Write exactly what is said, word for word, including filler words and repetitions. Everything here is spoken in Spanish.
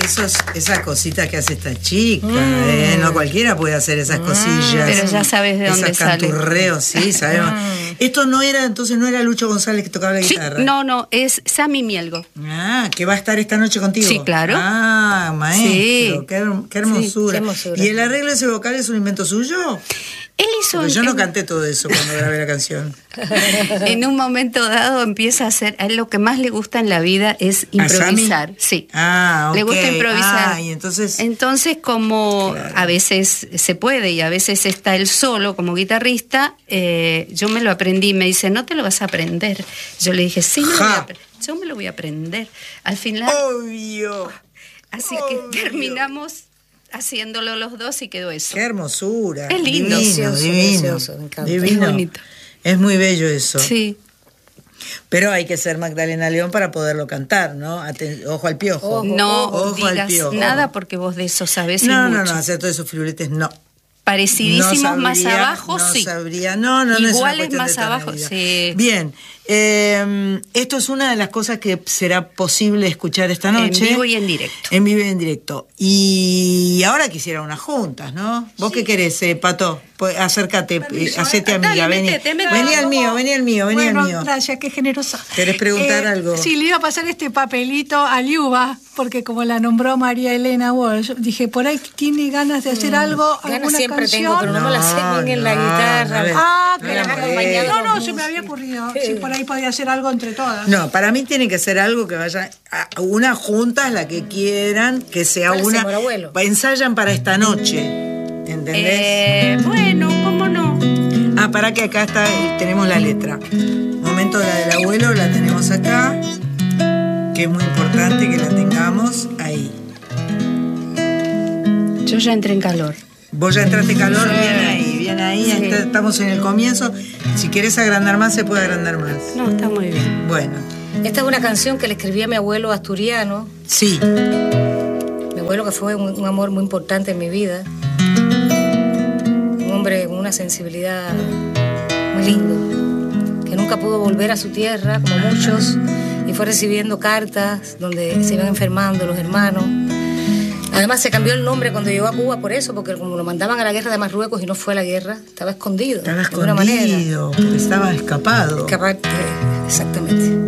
eso es, esa cosita que hace esta chica, mm. eh, no cualquiera puede hacer esas mm. cosillas. Pero ya sabes de dónde sale. Esos canturreos, sí, sabemos. Mm. Esto no era, entonces no era Lucho González que tocaba la sí, guitarra. No, no, es Sammy Mielgo. Ah, que va a estar esta noche contigo. Sí, claro. Ah, maestro, sí. qué, qué, hermosura. Sí, qué hermosura. ¿Y el arreglo de ese vocal es un invento suyo? Él hizo. Porque yo en, no canté todo eso cuando grabé la canción. En un momento dado empieza a hacer. A él lo que más le gusta en la vida es improvisar. Sí. Ah, okay. Le gusta improvisar. Ah, y entonces. Entonces, como claro. a veces se puede y a veces está él solo como guitarrista, eh, yo me lo aprendí. Me dice, ¿no te lo vas a aprender? Yo le dije, sí, me lo voy a aprender. Yo me lo voy a aprender. Al final. Obvio. Así Obvio. que terminamos haciéndolo los dos y quedó eso. ¡Qué hermosura! Es lindo. Divino, Precioso, divino, precioso, me encanta. divino. Es bonito. Es muy bello eso. Sí. Pero hay que ser Magdalena León para poderlo cantar, ¿no? Aten- ojo al piojo. Ojo, no ojo digas al piojo. nada porque vos de eso sabés no, mucho. No, no, hacer todos esos firuletes, no. Parecidísimos no sabría, más abajo, no sí. Sabría. No, no, Iguales no más es abajo, sí. Bien, eh, esto es una de las cosas que será posible escuchar esta noche. En vivo y en directo. En vivo y en directo. Y ahora quisiera unas juntas, ¿no? ¿Vos sí. qué querés, eh, Pato? Pues, acércate, eh, hacete amiga, Dale, vení. Metete, metete. Vení al mío, vení al mío, vení bueno, al mío. Gracias, qué generosa. ¿Querés preguntar eh, algo? Sí, le iba a pasar este papelito a Liuba, porque como la nombró María Elena Walsh, dije, por ahí tiene ganas de hacer mm. algo, ganas alguna siempre canción. tengo, pero no, no me la sé bien en no, la guitarra. No, ah, me que la la acompañado No, no, los se me había ocurrido. Sí. Si por ahí podía hacer algo entre todas. No, para mí tiene que ser algo que vaya a una junta, la que quieran, que sea una. Ensayan para esta noche, ¿entendés? Eh, bueno, ¿cómo no? Ah, para que acá está, tenemos la letra. Momento de la del abuelo, la tenemos acá, que es muy importante que la tengamos ahí. Yo ya entré en calor. Vos ya entraste en calor, sí. bien ahí, bien ahí, Sí. estamos en el comienzo. Si querés agrandar más, se puede agrandar más. No, está muy bien. Bueno. Esta es una canción que le escribí a mi abuelo asturiano. Sí. Mi abuelo que fue un, un amor muy importante en mi vida. Un hombre con una sensibilidad muy lindo, que nunca pudo volver a su tierra, como muchos, y fue recibiendo cartas donde se iban enfermando los hermanos. Además se cambió el nombre cuando llegó a Cuba por eso, porque como lo mandaban a la guerra de Marruecos y no fue a la guerra, estaba escondido. Estaba escondido, porque estaba escapado. Escapar, exactamente.